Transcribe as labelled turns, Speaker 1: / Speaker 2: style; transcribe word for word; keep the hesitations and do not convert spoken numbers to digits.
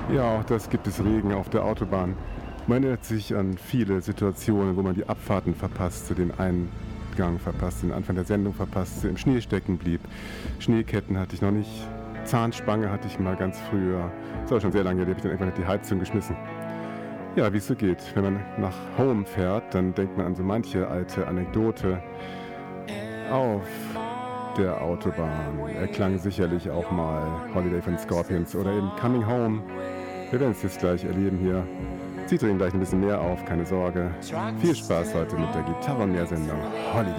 Speaker 1: Ja, auch das gibt es Regen auf der Autobahn. Man erinnert sich an viele Situationen, wo man die Abfahrten verpasste, den Eingang verpasste, den Anfang der Sendung verpasste, im Schnee stecken blieb. Schneeketten hatte ich noch nicht. Zahnspange hatte ich mal ganz früher. Das war schon sehr lange, die habe ich dann irgendwann in die Heizung geschmissen. Ja, wie es so geht. Wenn man nach Home fährt, dann denkt man an so manche alte Anekdote auf der Autobahn. Er klang sicherlich auch mal Holiday von Scorpions oder eben Coming Home. Wir werden es jetzt gleich erleben hier. Zieht euch gleich ein bisschen mehr auf, keine Sorge. Viel Spaß heute mit der Gitarrenmeer-Sendung Holiday.